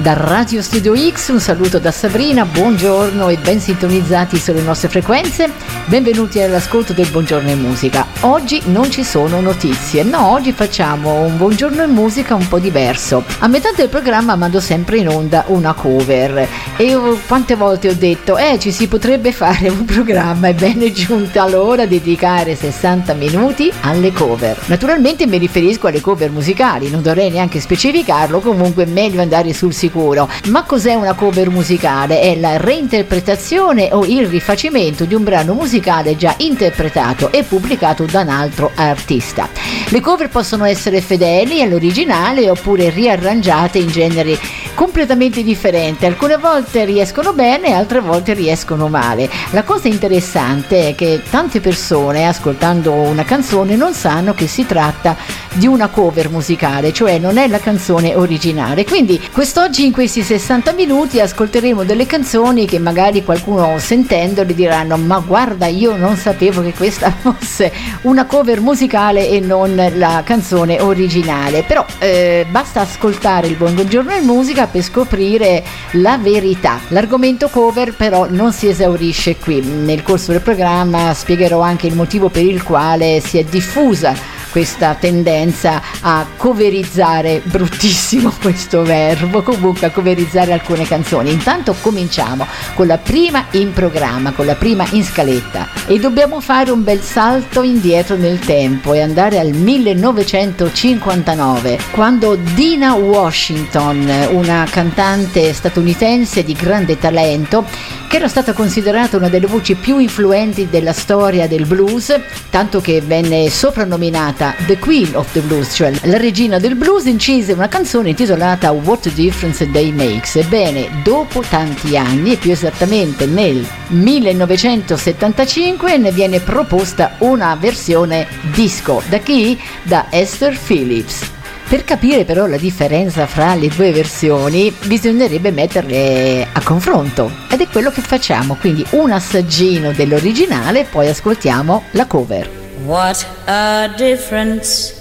Da Radio Studio X un saluto da Sabrina, buongiorno e ben sintonizzati sulle nostre frequenze. Benvenuti all'ascolto del Buongiorno in Musica. Oggi non ci sono notizie, no, oggi facciamo un Buongiorno in Musica un po' diverso. A metà del programma mando sempre in onda una cover e io quante volte ho detto ci si potrebbe fare un programma, ebbene è giunta l'ora di dedicare 60 minuti alle cover. Naturalmente mi riferisco alle cover musicali, non dovrei neanche specificarlo, comunque è meglio andare sul sicuro. Ma cos'è una cover musicale? È la reinterpretazione o il rifacimento di un brano musicale già interpretato e pubblicato da un altro artista. Le cover possono essere fedeli all'originale oppure riarrangiate in generi completamente differenti. Alcune volte riescono bene, altre volte riescono male. La cosa interessante è che tante persone ascoltando una canzone non sanno che si tratta di una cover musicale, cioè non è la canzone originale. Quindi quest'oggi in questi 60 minuti ascolteremo delle canzoni che magari qualcuno sentendole diranno: ma guarda, io non sapevo che questa fosse una cover musicale e non la canzone originale. Però basta ascoltare il Buongiorno in Musica per scoprire la verità. L'argomento cover però non si esaurisce qui. Nel corso del programma spiegherò anche il motivo per il quale si è diffusa questa tendenza a coverizzare, bruttissimo questo verbo, comunque a coverizzare alcune canzoni. Intanto cominciamo con la prima in programma, con la prima in scaletta, e dobbiamo fare un bel salto indietro nel tempo e andare al 1959, quando Dinah Washington, una cantante statunitense di grande talento, che era stata considerata una delle voci più influenti della storia del blues, tanto che venne soprannominata The Queen of the Blues, cioè la regina del blues, incise una canzone intitolata What a Difference a Day Makes. Ebbene, dopo tanti anni, e più esattamente nel 1975, ne viene proposta una versione disco. Da chi? Da Esther Phillips. Per capire però la differenza fra le due versioni bisognerebbe metterle a confronto, ed è quello che facciamo, quindi un assaggino dell'originale, poi ascoltiamo la cover. What a difference